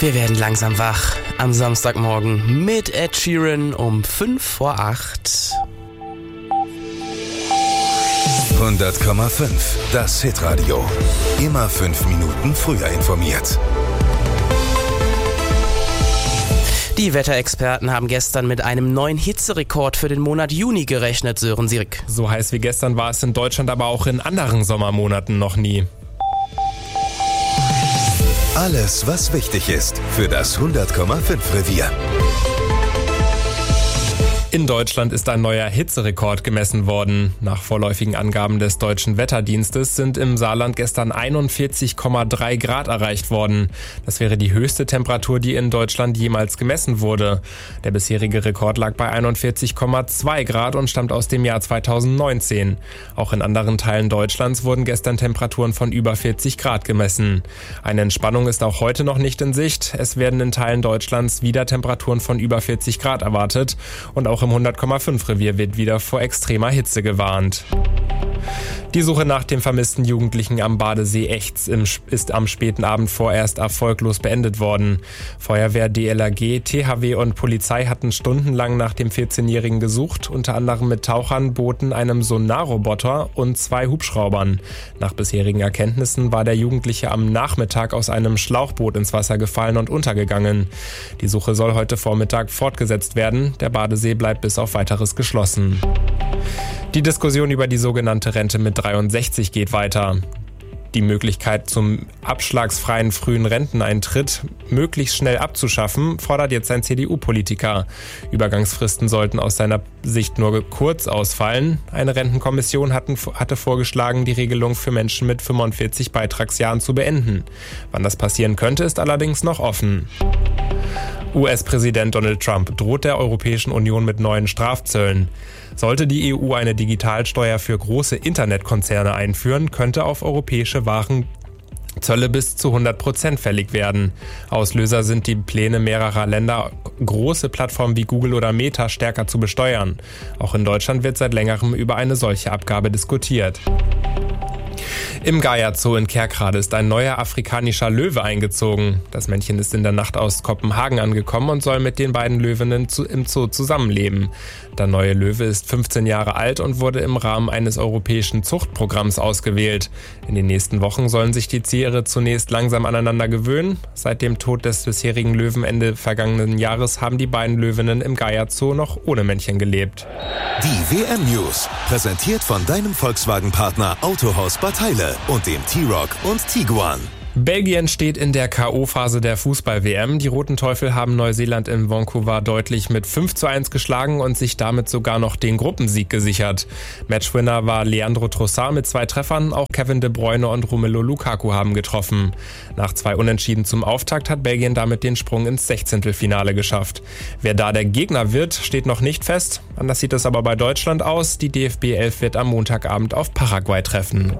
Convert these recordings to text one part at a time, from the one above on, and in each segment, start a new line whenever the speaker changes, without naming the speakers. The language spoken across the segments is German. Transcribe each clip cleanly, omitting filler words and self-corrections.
Wir werden langsam wach am Samstagmorgen mit Ed Sheeran um 7:55.
100,5, das Hitradio. Immer 5 Minuten früher informiert.
Die Wetterexperten haben gestern mit einem neuen Hitzerekord für den Monat Juni gerechnet, Sören Sirk.
So heiß wie gestern war es in Deutschland aber auch in anderen Sommermonaten noch nie.
Alles, was wichtig ist für das 100,5 Revier.
In Deutschland ist ein neuer Hitzerekord gemessen worden. Nach vorläufigen Angaben des Deutschen Wetterdienstes sind im Saarland gestern 41,3 Grad erreicht worden. Das wäre die höchste Temperatur, die in Deutschland jemals gemessen wurde. Der bisherige Rekord lag bei 41,2 Grad und stammt aus dem Jahr 2019. Auch in anderen Teilen Deutschlands wurden gestern Temperaturen von über 40 Grad gemessen. Eine Entspannung ist auch heute noch nicht in Sicht. Es werden in Teilen Deutschlands wieder Temperaturen von über 40 Grad erwartet und auch im 100,5 Revier wird wieder vor extremer Hitze gewarnt. Die Suche nach dem vermissten Jugendlichen am Badesee Echts ist am späten Abend vorerst erfolglos beendet worden. Feuerwehr, DLRG, THW und Polizei hatten stundenlang nach dem 14-Jährigen gesucht, unter anderem mit Tauchern, Booten, einem Sonarroboter und 2 Hubschraubern. Nach bisherigen Erkenntnissen war der Jugendliche am Nachmittag aus einem Schlauchboot ins Wasser gefallen und untergegangen. Die Suche soll heute Vormittag fortgesetzt werden. Der Badesee bleibt bis auf Weiteres geschlossen. Die Diskussion über die sogenannte Rente mit 63 geht weiter. Die Möglichkeit zum abschlagsfreien frühen Renteneintritt möglichst schnell abzuschaffen, fordert jetzt ein CDU-Politiker. Übergangsfristen sollten aus seiner Sicht nur kurz ausfallen. Eine Rentenkommission hatte vorgeschlagen, die Regelung für Menschen mit 45 Beitragsjahren zu beenden. Wann das passieren könnte, ist allerdings noch offen. US-Präsident Donald Trump droht der Europäischen Union mit neuen Strafzöllen. Sollte die EU eine Digitalsteuer für große Internetkonzerne einführen, könnte auf europäische Waren Zölle bis zu 100% fällig werden. Auslöser sind die Pläne mehrerer Länder, große Plattformen wie Google oder Meta stärker zu besteuern. Auch in Deutschland wird seit längerem über eine solche Abgabe diskutiert. Im Gaia Zoo in Kerkrade ist ein neuer afrikanischer Löwe eingezogen. Das Männchen ist in der Nacht aus Kopenhagen angekommen und soll mit den beiden Löwinnen im Zoo zusammenleben. Der neue Löwe ist 15 Jahre alt und wurde im Rahmen eines europäischen Zuchtprogramms ausgewählt. In den nächsten Wochen sollen sich die Tiere zunächst langsam aneinander gewöhnen. Seit dem Tod des bisherigen Löwen Ende vergangenen Jahres haben die beiden Löwinnen im Gaia Zoo noch ohne Männchen gelebt.
Die WM-News, präsentiert von deinem Volkswagen-Partner Autohaus Bad Heile und dem T-Roc und Tiguan.
Belgien steht in der K.O.-Phase der Fußball-WM. Die Roten Teufel haben Neuseeland in Vancouver deutlich mit 5:1 geschlagen und sich damit sogar noch den Gruppensieg gesichert. Matchwinner war Leandro Trossard mit 2 Treffern, auch Kevin De Bruyne und Romelu Lukaku haben getroffen. Nach 2 Unentschieden zum Auftakt hat Belgien damit den Sprung ins 16. geschafft. Wer da der Gegner wird, steht noch nicht fest. Anders sieht es aber bei Deutschland aus. Die DFB 11 wird am Montagabend auf Paraguay treffen.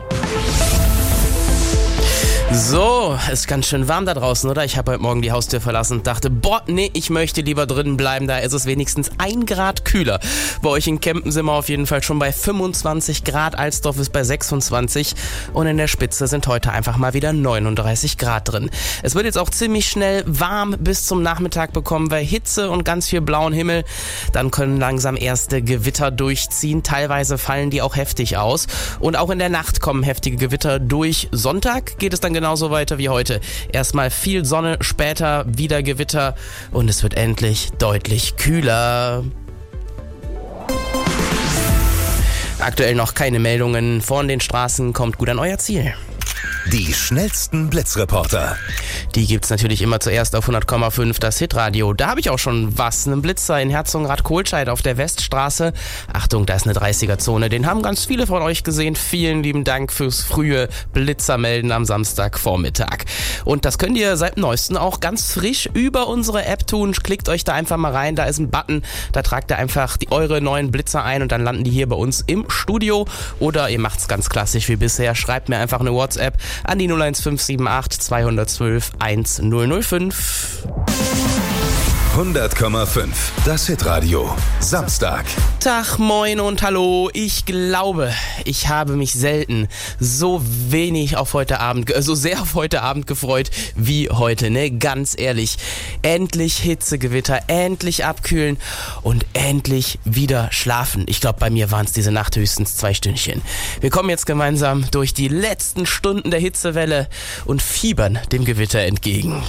So, ist ganz schön warm da draußen, oder? Ich habe heute Morgen die Haustür verlassen und dachte, ich möchte lieber drinnen bleiben, da ist es wenigstens 1 Grad kühler. Bei euch in Kempen sind wir auf jeden Fall schon bei 25 Grad, Alsdorf ist bei 26 und in der Spitze sind heute einfach mal wieder 39 Grad drin. Es wird jetzt auch ziemlich schnell warm bis zum Nachmittag, bekommen wir Hitze und ganz viel blauen Himmel. Dann können langsam erste Gewitter durchziehen, teilweise fallen die auch heftig aus und auch in der Nacht kommen heftige Gewitter durch. Sonntag geht es dann genauso weiter wie heute. Erstmal viel Sonne, später wieder Gewitter und es wird endlich deutlich kühler. Aktuell noch keine Meldungen von den Straßen. Kommt gut an euer Ziel.
Die schnellsten Blitzreporter.
Die gibt's natürlich immer zuerst auf 100,5 das Hitradio. Da habe ich auch schon was. Einen Blitzer in Herzogenrath-Kohlscheid auf der Weststraße. Achtung, da ist eine 30er-Zone. Den haben ganz viele von euch gesehen. Vielen lieben Dank fürs frühe Blitzermelden am Samstagvormittag. Und das könnt ihr seit neuestem auch ganz frisch über unsere App tun. Klickt euch da einfach mal rein. Da ist ein Button. Da tragt ihr einfach eure neuen Blitzer ein und dann landen die hier bei uns im Studio. Oder ihr macht's ganz klassisch wie bisher. Schreibt mir einfach eine WhatsApp an die 01578 212 1005.
100,5. Das Hitradio. Samstag.
Tag, moin und hallo. Ich glaube, ich habe mich selten so sehr auf heute Abend gefreut wie heute, ne? Ganz ehrlich. Endlich Hitzegewitter, endlich abkühlen und endlich wieder schlafen. Ich glaube, bei mir waren es diese Nacht höchstens 2 Stündchen. Wir kommen jetzt gemeinsam durch die letzten Stunden der Hitzewelle und fiebern dem Gewitter entgegen.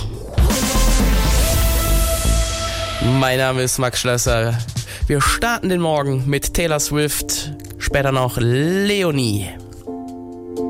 Mein Name ist Max Schlösser. Wir starten den Morgen mit Taylor Swift, später noch Leonie.